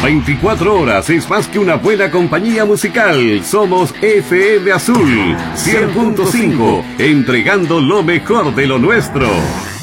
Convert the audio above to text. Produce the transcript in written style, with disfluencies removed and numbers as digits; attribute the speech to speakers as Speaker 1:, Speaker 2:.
Speaker 1: 24 horas es más que una buena compañía musical. Somos FM Azul 100.5, entregando lo mejor de lo nuestro.